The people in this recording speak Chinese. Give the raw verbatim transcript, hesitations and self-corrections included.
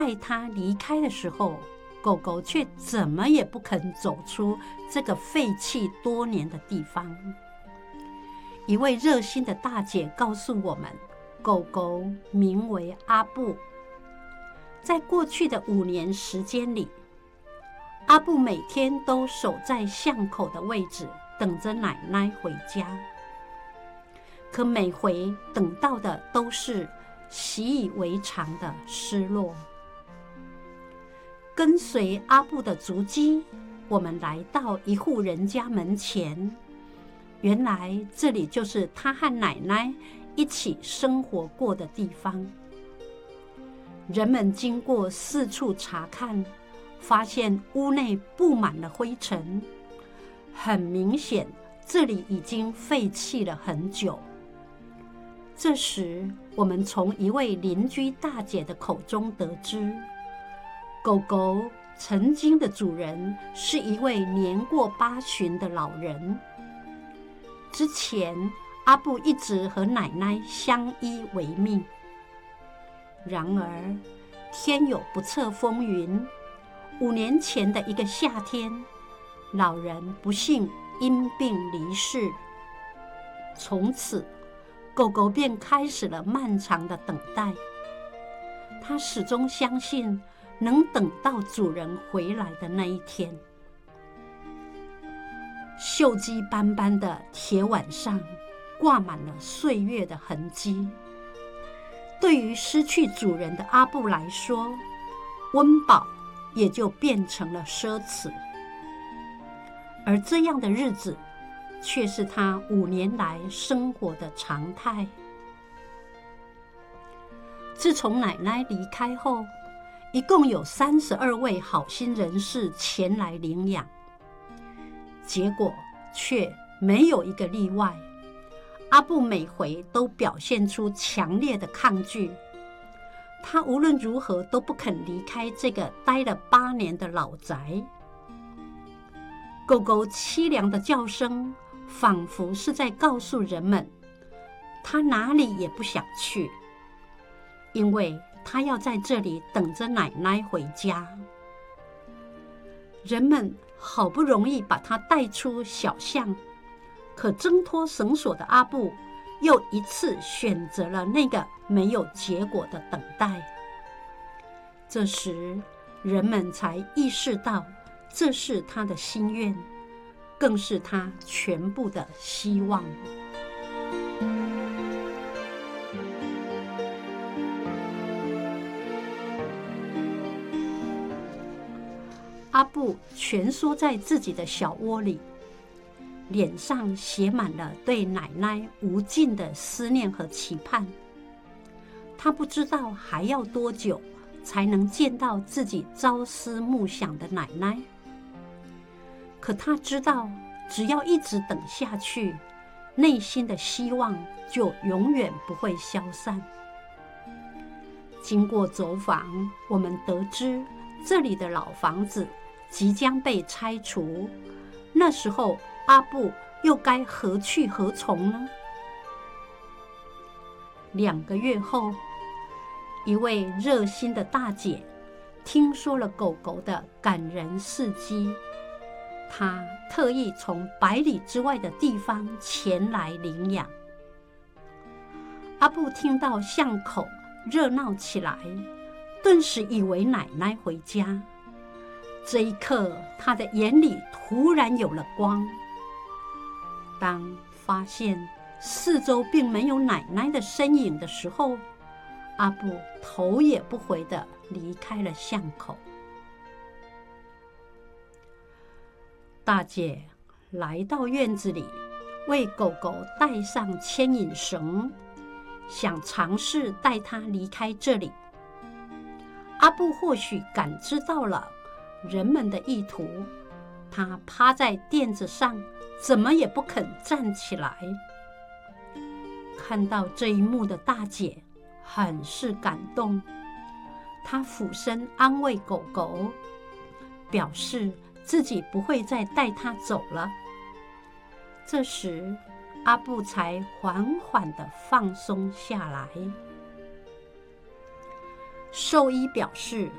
带他离开的时候，狗狗却怎么也不肯走出这个废弃多年的地方。一位热心的大姐告诉我们，狗狗名为阿布。在过去的五年时间里，阿布每天都守在巷口的位置，等着奶奶回家。可每回等到的都是习以为常的失落。跟随阿布的足迹，我们来到一户人家门前。原来这里就是他和奶奶一起生活过的地方。人们经过四处查看，发现屋内布满了灰尘，很明显这里已经废弃了很久。这时，我们从一位邻居大姐的口中得知，狗狗曾经的主人是一位年过八旬的老人。之前，阿布一直和奶奶相依为命。然而，天有不测风云，五年前的一个夏天，老人不幸因病离世。从此，狗狗便开始了漫长的等待。它始终相信能等到主人回来的那一天。锈迹斑斑的铁碗上挂满了岁月的痕迹。对于失去主人的阿布来说，温饱也就变成了奢侈。而这样的日子却是他五年来生活的常态。自从奶奶离开后，一共有三十二位好心人士前来领养，结果却没有一个例外。阿布每回都表现出强烈的抗拒，他无论如何都不肯离开这个待了八年的老宅。狗狗凄凉的叫声仿佛是在告诉人们，它哪里也不想去，因为它要在这里等着奶奶回家。人们好不容易把它带出小巷，可挣脱绳索的阿布又一次选择了那个没有结果的等待。这时，人们才意识到，这是他的心愿，更是他全部的希望。阿布蜷缩在自己的小窝里，脸上写满了对奶奶无尽的思念和期盼。他不知道还要多久才能见到自己朝思暮想的奶奶，可他知道，只要一直等下去，内心的希望就永远不会消散。经过走访，我们得知这里的老房子即将被拆除，那时候阿布又该何去何从呢？两个月后，一位热心的大姐听说了狗狗的感人事迹，她特意从百里之外的地方前来领养。阿布听到巷口热闹起来，顿时以为奶奶回家。这一刻，他的眼里突然有了光。当发现四周并没有奶奶的身影的时候，阿布头也不回地离开了巷口。大姐来到院子里，为狗狗带上牵引绳，想尝试带它离开这里。阿布或许感知到了人们的意图，他趴在垫子上，怎么也不肯站起来。看到这一幕的大姐很是感动，她俯身安慰狗狗，表示自己不会再带它走了。这时，阿布才缓缓地放松下来。兽医表示，